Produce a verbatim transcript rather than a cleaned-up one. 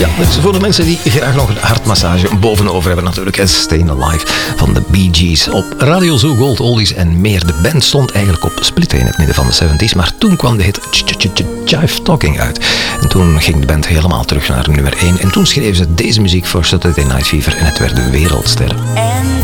Ja, dus voor de mensen die graag nog een hartmassage bovenover hebben natuurlijk. En Stayin' Alive van de Bee Gees op Radio Zoo, Gold, Oldies en meer. De band stond eigenlijk op split in het midden van de zeventig, maar toen kwam de hit Jive Talking uit. En toen ging de band helemaal terug naar nummer één. En toen schreven ze deze muziek voor Saturday Night Fever en het werden wereldsterren.